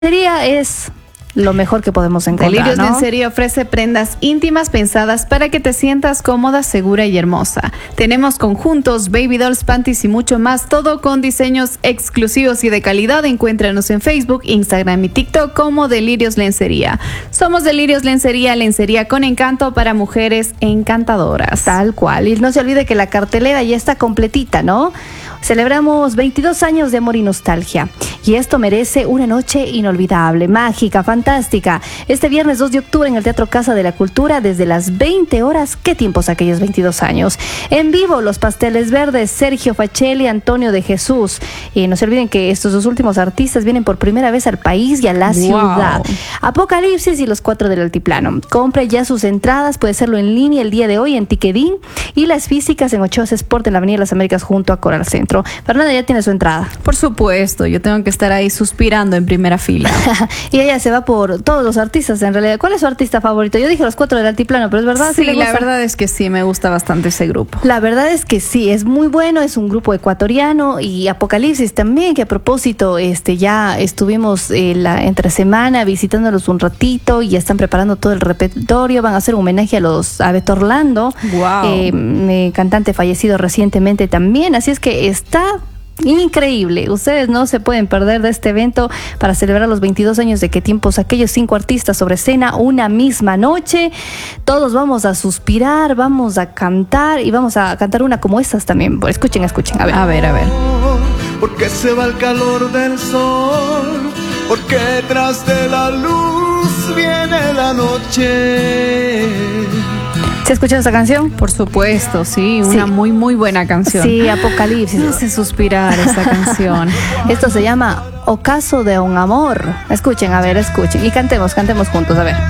Lencería es lo mejor que podemos encontrar, Delirios ¿no? Lencería ofrece prendas íntimas pensadas para que te sientas cómoda, segura y hermosa. Tenemos conjuntos, baby dolls, panties y mucho más, todo con diseños exclusivos y de calidad. Encuéntranos en Facebook, Instagram y TikTok como Delirios Lencería. Somos Delirios Lencería, lencería con encanto para mujeres encantadoras. Tal cual. Y no se olvide que la cartelera ya está completita, ¿no? Celebramos 22 años de amor y nostalgia. Y esto merece una noche inolvidable, mágica, fantástica. Este viernes 2 de octubre en el Teatro Casa de la Cultura, desde las 20 horas. ¿Qué tiempos aquellos 22 años? En vivo, Los Pasteles Verdes, Sergio Facelli, Antonio de Jesús. Y no se olviden que estos dos últimos artistas vienen por primera vez al país y a la ciudad. Apocalipsis y Los Cuatro del Altiplano. Compre ya sus entradas, puede hacerlo en línea el día de hoy en Ticketin y las físicas en Ochoa Sport en la Avenida Las Américas junto a Coral Centro. Fernanda ya tiene su entrada. Por supuesto, yo tengo que estar ahí suspirando en primera fila. Y ella se va por todos los artistas en realidad. ¿Cuál es su artista favorito? Yo dije Los Cuatro del Altiplano, pero es verdad. Sí, ¿le la gusta? verdad es que sí, me gusta bastante ese grupo. La verdad es que sí, es muy bueno, es un grupo ecuatoriano. Y Apocalipsis también, que a propósito ya estuvimos la entre semana visitándolos un ratito y ya están preparando todo el repertorio. Van a hacer un homenaje a Beto Orlando, cantante fallecido recientemente también, así es que está increíble. Ustedes no se pueden perder de este evento para celebrar los 22 años de Qué tiempos aquellos. 5 artistas sobre escena, una misma noche. Todos vamos a suspirar, vamos a cantar y vamos a cantar una como estas también. Escuchen, a ver. A ver. Porque se va el calor del sol, porque tras de la luz viene la noche. ¿Se escuchan esa canción? Por supuesto, sí, una muy buena canción. Sí, Apocalipsis. Me hace suspirar esta canción. Esto se llama Ocaso de un amor. Escuchen, a ver, escuchen. Y cantemos juntos, a ver.